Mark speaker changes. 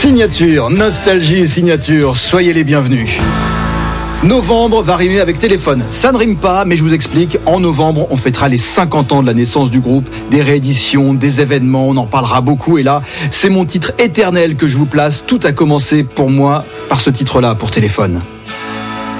Speaker 1: Signature, nostalgie et signature, soyez les bienvenus. Novembre va rimer avec téléphone. Ça ne rime pas, mais je vous explique. En novembre, on fêtera les 50 ans de la naissance du groupe, des rééditions, des événements, on en parlera beaucoup. Et là, c'est mon titre éternel que je vous place. Tout a commencé pour moi par ce titre-là, pour téléphone.